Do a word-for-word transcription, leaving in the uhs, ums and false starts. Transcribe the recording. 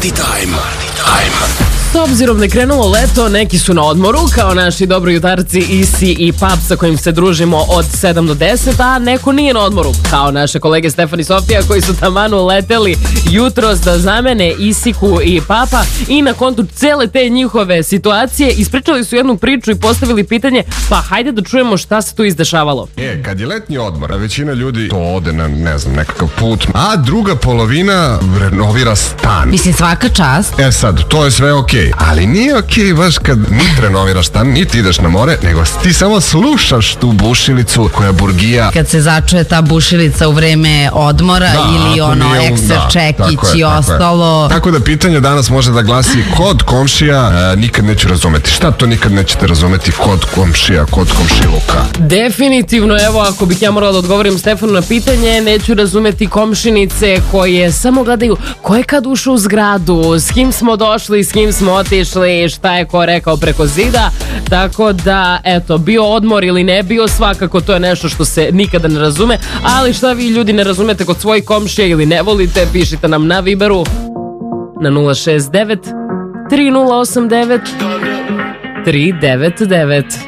Party time. Time. S obzirom da je krenulo leto, neki su na odmoru, kao naši dobrojutarci Isi i Pap sa kojim se družimo od sedam do deset, a neko nije na odmoru, kao naše kolege Stefan i Sofija koji su tamanu leteli jutros da zamene Isiku i Papa i na kontu cele te njihove situacije ispričali su jednu priču i postavili pitanje, pa hajde da čujemo šta se tu izdešavalo. E, kad je letnji odmor, a većina ljudi to ode na, ne znam, nekakav put, a druga polovina renovira stan. Mislim, svaka čast. E sad, to je sve okej. Ali nije okej baš kad niti renoviraš stan, niti ideš na more, nego ti samo slušaš tu bušilicu koja burgija. Kad se začuje ta bušilica u vreme odmora Da, ili ako ono nije- ekser da, čekić tako je, i tako je. ostalo. Tako da pitanje danas može da glasi kod komšija e, nikad neću razumeti. Šta to nikad nećete razumeti kod komšija, kod komšiluka? Definitivno, evo, ako bih ja morala da odgovorim Stefanu na pitanje, neću razumeti komšinice koje samo gledaju ko je kad ušao u zgradu, s kim smo došli, s kim smo otišli, šta je ko rekao preko zida. Tako da, eto, bio odmor ili ne bio, svakako to je nešto što se nikada ne razume, ali šta vi ljudi ne razumete kod svojih komšija ili ne volite, pišite nam na Viberu na nula šest devet tri nula osam devet tri devet devet.